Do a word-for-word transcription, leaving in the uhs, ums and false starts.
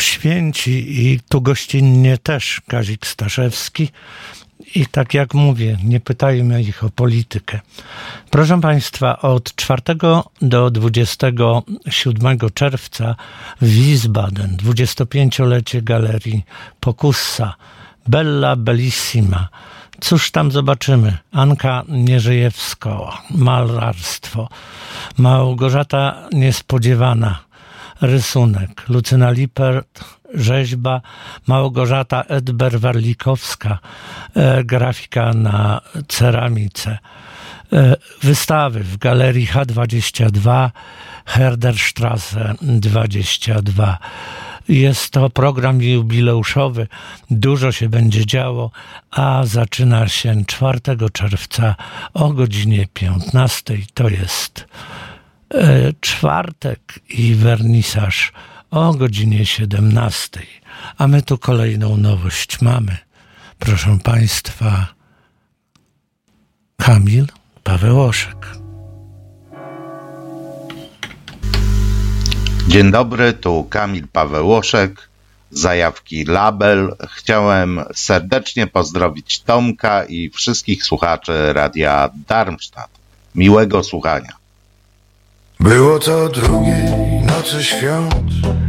święci i tu gościnnie też Kazik Staszewski. I tak jak mówię, nie pytajmy ich o politykę. Proszę Państwa, od czwartego do dwudziestego siódmego czerwca w Wiesbaden, dwudziestopięciolecie Galerii Pokussa, Bella Bellissima. Cóż tam zobaczymy? Anka Nieżyjewska, malarstwo. Małgorzata Niespodziewana, rysunek. Lucyna Lippert, rzeźba. Małgorzata Edber-Warlikowska, e, grafika na ceramice. E, wystawy w Galerii H dwadzieścia dwa, Herderstrasse dwadzieścia dwa. Jest to program jubileuszowy, dużo się będzie działo, a zaczyna się czwartego czerwca o godzinie piętnastej. To jest e, czwartek i wernisaż o godzinie siedemnastej. A my tu kolejną nowość mamy. Proszę Państwa, Kamil Pawełoszek. Dzień dobry, tu Kamil Pawełoszek, zajawki Label. Chciałem serdecznie pozdrowić Tomka i wszystkich słuchaczy Radia Darmstadt. Miłego słuchania. Było to drugiej nocy świąt,